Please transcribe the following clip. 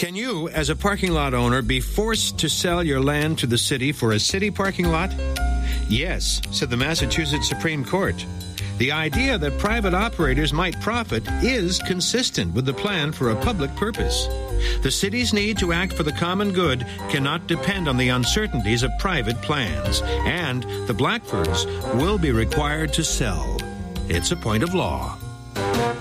Can you, as a parking lot owner, be forced to sell your land to the city for a city parking lot? Yes, said the Massachusetts Supreme Court. The idea that private operators might profit is consistent with the plan for a public purpose. The city's need to act for the common good cannot depend on the uncertainties of private plans, and the Blackfords will be required to sell. It's a point of law.